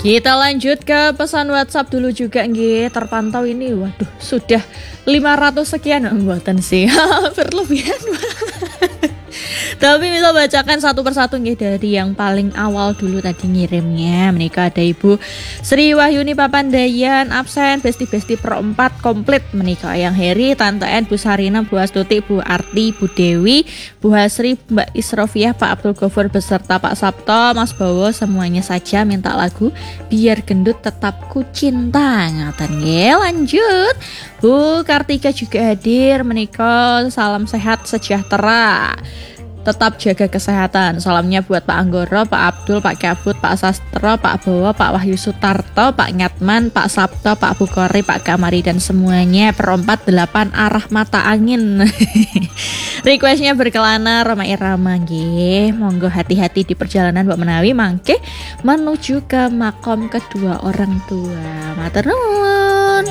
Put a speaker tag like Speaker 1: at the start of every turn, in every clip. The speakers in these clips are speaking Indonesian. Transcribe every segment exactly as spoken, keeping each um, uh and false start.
Speaker 1: Kita lanjut ke pesan WhatsApp dulu juga nggih. Terpantau ini waduh sudah lima ratus sekian buatan sih. Berlebihan. Tapi bisa bacakan satu persatu nggih dari yang paling awal dulu tadi ngirimnya. Menikah ada Ibu Sri Wahyuni Papandayan absen, besti-besti per empat komplit menikah yang Heri, Tante En, Bu Sarina, Bu Astuti, Bu Arti, Bu Dewi, Bu Hasri, Mbak Isrofiah, Pak Abdul Ghafur beserta Pak Sabto, Mas Bowo semuanya saja minta lagu Biar Gendut Tetap Ku Cinta. Ngaten nggih. Lanjut. Bu Kartika juga hadir menikah, salam sehat sejahtera. Tetap jaga kesehatan. Salamnya buat Pak Anggoro, Pak Abdul, Pak Kabut, Pak Sastro, Pak Bowo, Pak Wahyu Sutarto, Pak Ngatman, Pak Sabto, Pak Bukori, Pak Kamari dan semuanya perempat delapan arah mata angin. Requestnya berkelana Roma Irama nggih. Monggo hati-hati di perjalanan Mbak Menawi mangke menuju ke makom kedua orang tua. Matur nuwun.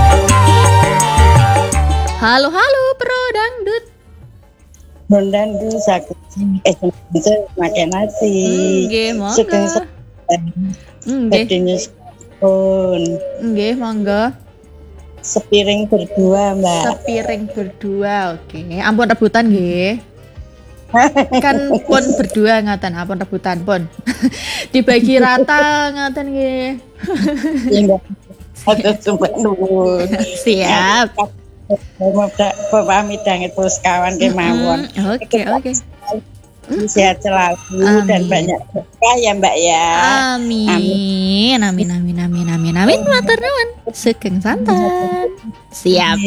Speaker 1: Halo halo Bro Dangdut.
Speaker 2: Bondan du sakit eh bisa makan nasi.
Speaker 1: Nggih, monggo.
Speaker 2: Sugeng
Speaker 1: Nggih.
Speaker 2: Bedanya pun.
Speaker 1: Nggih, monggo.
Speaker 2: Sepiring berdua, Mbak.
Speaker 1: Sepiring berdua, oke. Ampun rebutan nggih. Kan pun berdua ngaten, ampun rebutan pun. Dibagi rata ngaten nggih.
Speaker 2: Iya. Ada cuma nuwun.
Speaker 1: Siap.
Speaker 2: Pamit dengan terus kawan kemauan.
Speaker 1: Oke, oke.
Speaker 2: Sehat selalu
Speaker 1: Amin.
Speaker 2: Dan banyak berkah ya Mbak ya.
Speaker 1: Amin. Amin amin amin amin amin. Matur nuwun. Sugeng santan. Siap.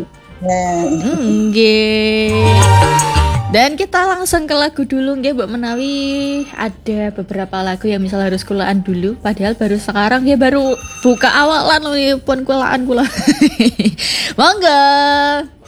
Speaker 1: Nggih. Dan kita langsung ke lagu dulu nggih Mbak Menawi. Ada beberapa lagu yang misal harus kulaan dulu, padahal baru sekarang ya baru buka awalan pun kulaan kula. Monggo.